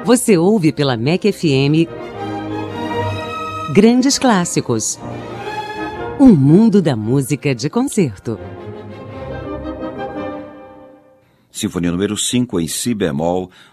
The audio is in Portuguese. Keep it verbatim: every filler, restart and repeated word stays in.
Você ouve pela M E C F M Grandes Clássicos. Um mundo da música de concerto. Sinfonia número cinco em si bemol,